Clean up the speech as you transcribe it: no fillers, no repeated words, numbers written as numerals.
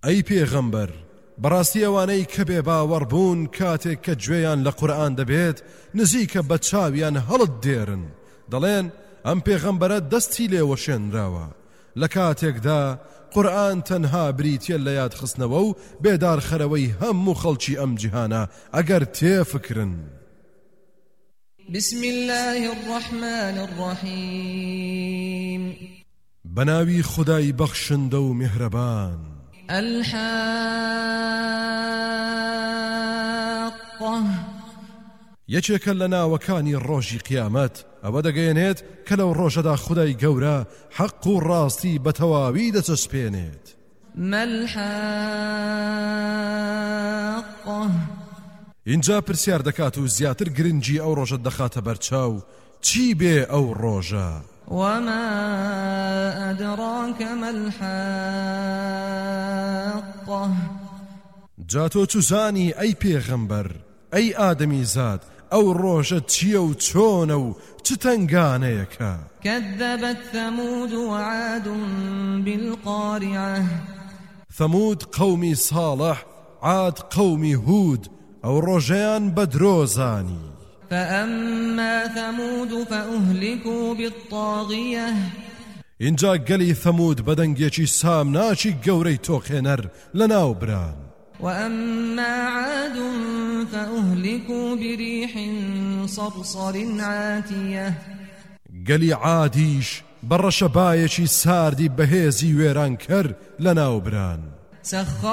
ئەی پێغەمبەر بەڕاستی ئەوانەی کە بێ باوەڕبوون کاتێک کە گوێیان لە قورئان دەبێت نزیکە بە چاویان هەڵت دێرن دەڵێن ئەم پێغەمبەرە دەستی لێوەشێنراوە لە کاتێکدا قورئان تەنها بریتیە لە یاد خستنەوە و بێدارخەرەوەی هەموو خەڵکی ئەم جیهانە ئەگەر تێفکرن. بسم الله الرحمن الرحيم بناوي خداي بخشنده و مهربان. الحاقة یەکێکە لە ناوەکانی ڕۆژی قیامەت ئەوە دەگەیەنێت کە لەو ڕۆژەدا خودای گەورە حەق و ڕاستی بە تەواوی دەچەسپێنێت. ما الحاقة اینجا پرسیار دەکات و زیاتر گرنگی ئەو ڕۆژە دەخاتە بەرچاو چی بێ ئەو ڕۆژە؟ وما أدراك ما الحاقة جاتۆ چوزانی ئەی پێغەمبەر ئەی ئادەمی زاد ئەو ڕۆژە چییە و چۆنە و چ تەنگانەیەکە؟ كذبت ثمود وعاد بالقارعة ثمود قومی صالح عاد قومی هود ئەو ڕۆژەیان بە درۆزانی. فأما ثمود فأهلكوا بالطاغية اینجا گەلی ثەمود بەدەنگێکی سامناکی گەورەی تۆقێنەر لەناو بران. وأما عاد فأهلكوا بريح صرصر عاتية گەلی عادیش بە ڕەشەبایەکی ساردی بەهێزی وێرانکەر لەناو بران.